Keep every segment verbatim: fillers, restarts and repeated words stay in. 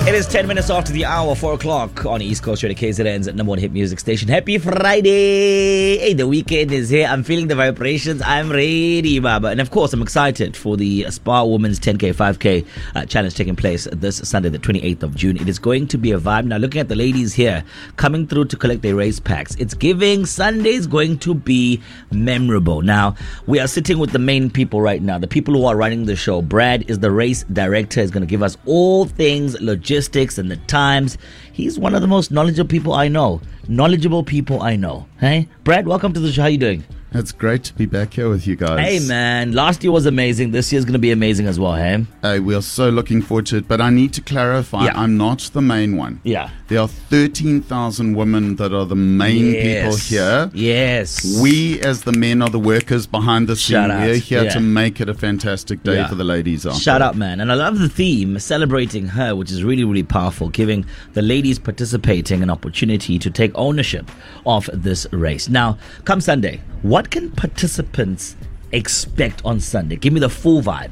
It is ten minutes after the hour, four o'clock on East Coast Radio, K Z N's number one hit music station. Happy Friday! Hey, the weekend is here. I'm feeling the vibrations. I'm ready, Baba. And of course, I'm excited for the Spa Women's ten K, five K uh, challenge taking place this Sunday, the twenty-eighth of June. It is going to be a vibe. Now, looking at the ladies here coming through to collect their race packs, it's giving Sunday's going to be memorable. Now, we are sitting with the main people right now, the people who are running the show. Brad is the race director. He's going to give us all things logistics and the times. He's one of the most knowledgeable people I know. Knowledgeable people I know. Hey, Brad, welcome to the show. How you doing? It's great to be back here with you guys. Hey, man. Last year was amazing. This year's going to be amazing as well, hey? Hey, we are so looking forward to it. But I need to clarify, yeah. I'm not the main one. Yeah. There are thirteen thousand women that are the main yes. people here. Yes. We, as the men, are the workers behind the scene. Shout out. We're here yeah. to make it a fantastic day yeah. for the ladies out Shout there. out, man. And I love the theme, celebrating her, which is really, really powerful, giving the ladies participating an opportunity to take ownership of this race. Now, come Sunday, what can participants expect on Sunday? Give me the full vibe.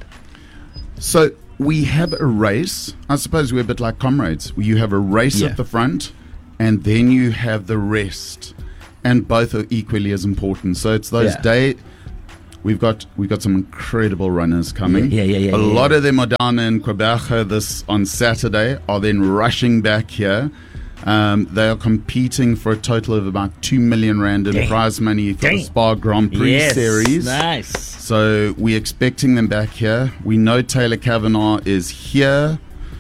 So we have a race. I suppose we're a bit like comrades. You have a race Yeah. at the front, and then you have the rest, and both are equally as important. So it's those Yeah. day. We've got we've got some incredible runners coming. Yeah, yeah, yeah, A yeah, lot yeah. of them are down in Quebec this on Saturday. Are then rushing back here. Um, they are competing for a total of about two million rand in Dang. prize money for Dang. the Spa Grand Prix yes. series. Nice. So we're expecting them back here. We know Taylor Kavanagh is here.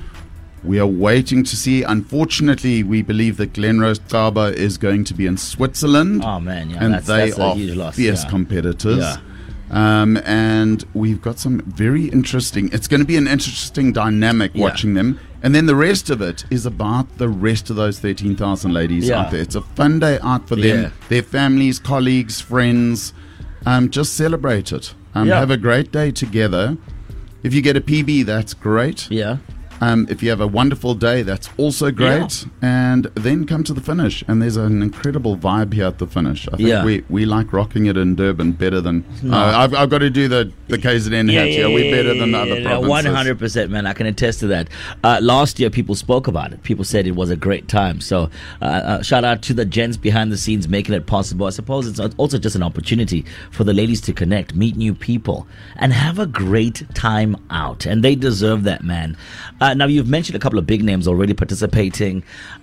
We are waiting to see. Unfortunately, we believe that Glenrose Kaba is going to be in Switzerland. Oh, man. Yeah, and that's, they that's a are huge loss. fierce yeah. competitors. Yeah. Um, and we've got some very interesting, it's going to be an interesting dynamic Yeah. watching them. And then the rest of it is about the rest of those thirteen thousand ladies Yeah. out there. It's a fun day out for them, Yeah. their families, colleagues, friends. Um, just celebrate it. Um, Yeah. Have a great day together. If you get a P B, that's great. Yeah. Um, if you have a wonderful day, that's also great. And then come to the finish. And there's an incredible vibe here at the finish. I think Yeah. we, we like rocking it in Durban better than... No. Uh, I've, I've got to do the, the K Z N hat here. We're better than the other yeah, provinces. one hundred percent, man. I can attest to that. Uh, last year, people spoke about it. People said it was a great time. So uh, uh, shout out to the gents behind the scenes making it possible. I suppose it's also just an opportunity for the ladies to connect, meet new people, and have a great time out. And they deserve that, man. Uh, now, you've mentioned a couple of big names already participating.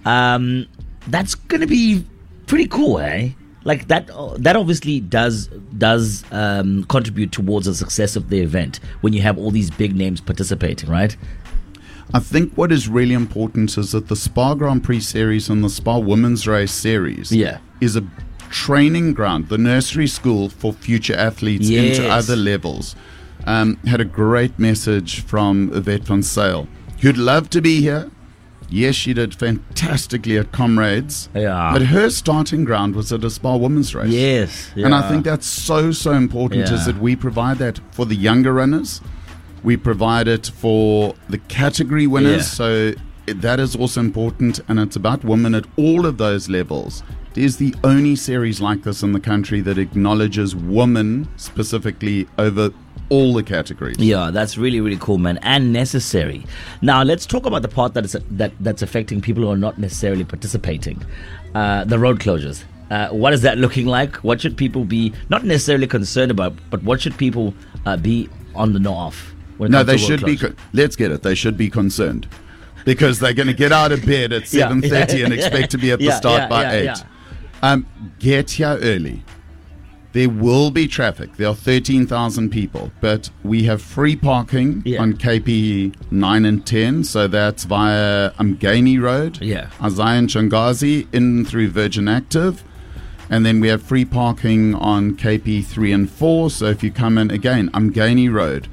Um, that's going to be pretty cool, eh? Like that that obviously does does um, contribute towards the success of the event when you have all these big names participating, right? I think what is really important is that the Spa Grand Prix series and the Spa Women's Race series Yeah. is a training ground, the nursery school for future athletes Yes. into other levels. Um, had a great message from Yvette van Sale, who'd love to be here. Yes, she did fantastically at Comrades. Yeah. But her starting ground was at a Spa Women's Race. Yes. And I yeah. think that's so, so important Yeah. is that we provide that for the younger runners. We provide it for the category winners. Yeah. So it- that is also important. And it's about women at all of those levels. It is the only series like this in the country that acknowledges women specifically over all the categories. Yeah, that's really, really cool, man, and necessary. Now, let's talk about the part that is that that's affecting people who are not necessarily participating. Uh, the road closures. Uh, what is that looking like? What should people be not necessarily concerned about, but what should people uh, be on the know of? when it No, comes they to road should be. closure? Con- let's get it. They should be concerned because they're going to get out of bed at Yeah. seven thirty and expect to be at the Yeah, start yeah, by yeah, eight. yeah. Um, get here early. There will be traffic. There are thirteen thousand people, but we have free parking Yeah. on K P nine and ten, so that's via Umgeni Road, Yeah. Isaiah and Shangazi, in through Virgin Active. And then we have free parking on K P three and four, so if you come in, again, Umgeni Road,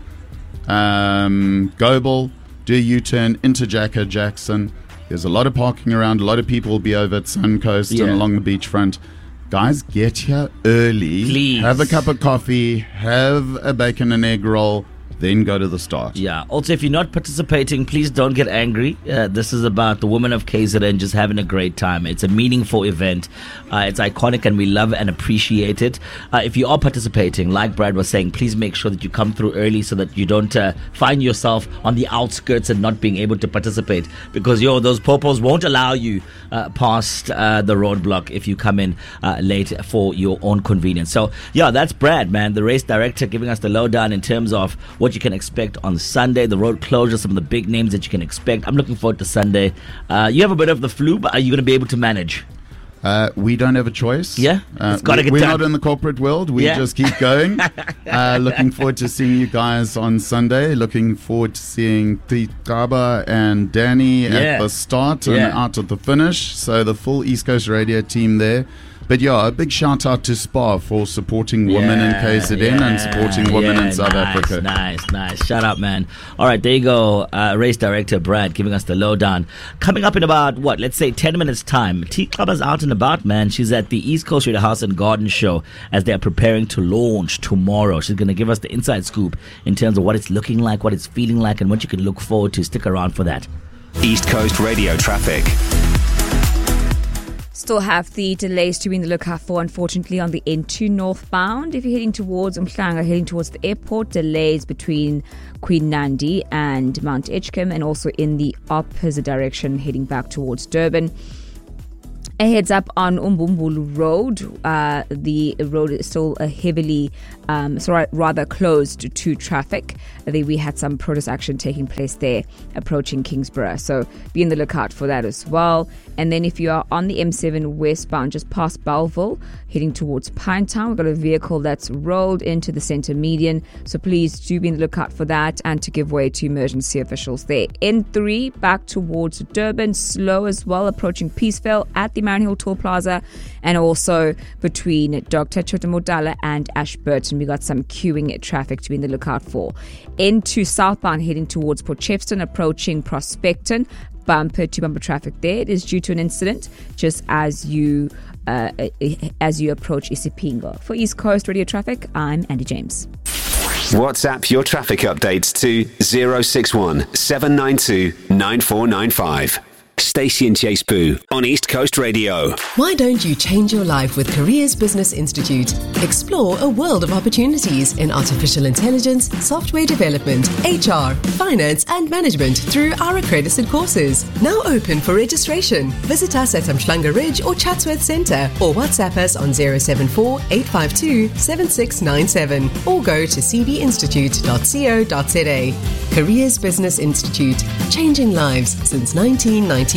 um, Goble, do a U-turn into Jacka Jackson. There's a lot of parking around. A lot of people will be over at Suncoast Yeah. and along the beachfront. Guys, get here early. Please. Have a cup of coffee. Have a bacon and egg roll. then go to the start. Yeah. Also, if you're not participating, please don't get angry. Uh, this is about the women of K Z N just having a great time. It's a meaningful event. Uh, it's iconic and we love and appreciate it. Uh, if you are participating, like Brad was saying, please make sure that you come through early so that you don't uh, find yourself on the outskirts and not being able to participate, because yo, those popos won't allow you uh, past uh, the roadblock if you come in uh, late for your own convenience. So yeah, that's Brad, man, the race director, giving us the lowdown in terms of what you can expect on Sunday, the road closure, some of the big names that you can expect. I'm looking forward to Sunday. Uh, you have a bit of the flu, but are you going to be able to manage? Uh, we don't have a choice. Yeah, uh, it's gotta we, get we're done. not in the corporate world. We Yeah. just keep going. uh, looking forward to seeing you guys on Sunday. Looking forward to seeing Tikaba and Danny Yeah. at the start and Yeah. out at the finish. So the full East Coast Radio team there. But yeah, a big shout out to Spa for supporting women in K Z N yeah, and supporting women yeah, in South nice, Africa. Nice, nice. Shout out, man. All right, there you go. Uh, race director Brad giving us the lowdown. Coming up in about, what, let's say ten minutes time. T-Clubber's out and about, man. She's at the East Coast Radio House and Garden Show as they're preparing to launch tomorrow. She's going to give us the inside scoop in terms of what it's looking like, what it's feeling like, and what you can look forward to. Stick around for that. East Coast Radio traffic. Still have the delays to be in the lookout for, unfortunately, on the N two northbound. If you're heading towards Umhlanga, heading towards the airport, delays between Queen Nandi and Mount Edgecombe, and also in the opposite direction, heading back towards Durban. A heads up on Umbumbulu Road. Uh, the road is still uh, heavily, um, so rather closed to traffic. I think we had some protest action taking place there approaching Kingsborough. So be on the lookout for that as well. And then if you are on the M seven westbound, just past Bellville, heading towards Pinetown, we've got a vehicle that's rolled into the centre median. So please do be on the lookout for that and to give way to emergency officials there. N three back towards Durban, slow as well, approaching Peaceville at the Marion Hill Toll Plaza, and also between Doctor Chotamodala and Ashburton. We got some queuing traffic to be in the lookout for. N two southbound heading towards Port Shepstone, approaching Prospecton. Bumper to bumper traffic there. It is due to an incident just as you uh, as you approach Isipingo. For East Coast Radio Traffic, I'm Andy James. WhatsApp your traffic updates to zero six one seven nine two nine four nine five. Stacey and Chase Boo on East Coast Radio. Why don't you change your life with Careers Business Institute? Explore a world of opportunities in artificial intelligence, software development, H R, finance and management through our accredited courses. Now open for registration. Visit us at Umhlanga Ridge or Chatsworth Centre, or WhatsApp us on zero seven four eight five two seven six nine seven, or go to c b institute dot co dot z a. Careers Business Institute, changing lives since nineteen ninety-one.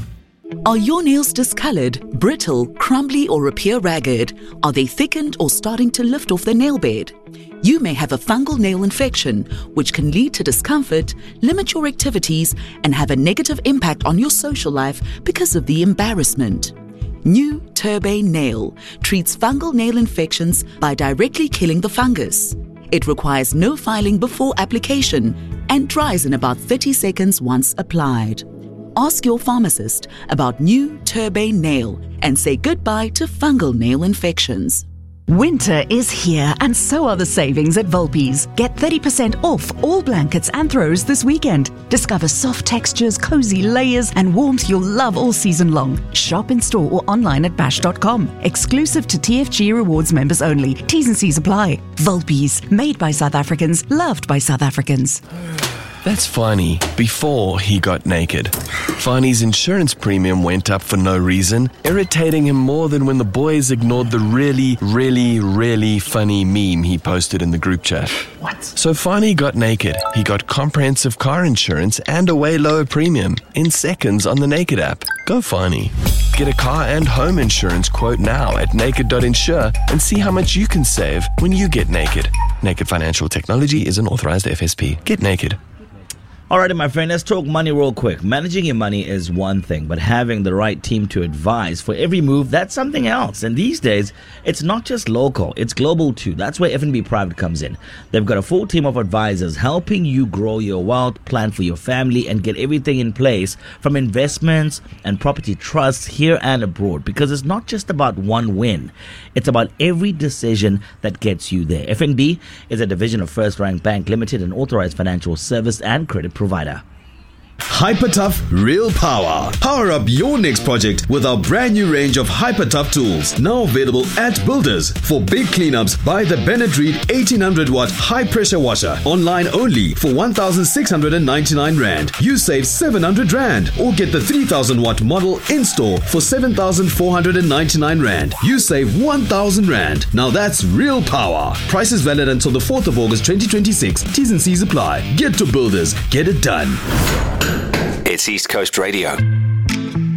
Are your nails discolored, brittle, crumbly, or appear ragged? Are they thickened or starting to lift off the nail bed? You may have a fungal nail infection, which can lead to discomfort, limit your activities, and have a negative impact on your social life because of the embarrassment. New Turbane Nail treats fungal nail infections by directly killing the fungus. It requires no filing before application and dries in about thirty seconds once applied. Ask your pharmacist about New Turbane Nail and say goodbye to fungal nail infections. Winter is here, and so are the savings at Volpi's. Get thirty percent off all blankets and throws this weekend. Discover soft textures, cozy layers, and warmth you'll love all season long. Shop in store or online at bash dot com. Exclusive to T F G Rewards members only. T's and C's apply. Volpi's, made by South Africans, loved by South Africans. That's Fani before he got naked. Fani's insurance premium went up for no reason, irritating him more than when the boys ignored the really, really, really funny meme he posted in the group chat. What? So Fani got naked. He got comprehensive car insurance and a way lower premium in seconds on the Naked app. Go Fani. Get a car and home insurance quote now at naked dot insure and see how much you can save when you get naked. Naked Financial Technology is an authorized F S P. Get naked. Alrighty, my friend, let's talk money real quick. Managing your money is one thing, but having the right team to advise for every move, that's something else. And these days, it's not just local, it's global too. That's where F N B Private comes in. They've got a full team of advisors helping you grow your wealth, plan for your family, and get everything in place from investments and property trusts here and abroad. Because it's not just about one win, it's about every decision that gets you there. F N B is a division of First Rank Bank Limited, an authorized financial service and credit provider. HyperTough Real Power. Power up your next project with our brand new range of HyperTough tools. Now available at Builders. For big cleanups, buy the Bennett Reed eighteen hundred watt high pressure washer. Online only for one thousand six hundred ninety-nine rand. You save seven hundred rand. Or get the three thousand watt model in store for seven thousand four hundred ninety-nine rand. You save one thousand rand. Now that's real power. Price is valid until the fourth of August twenty twenty-six. T's and C's apply. Get to Builders. Get it done. It's East Coast Radio.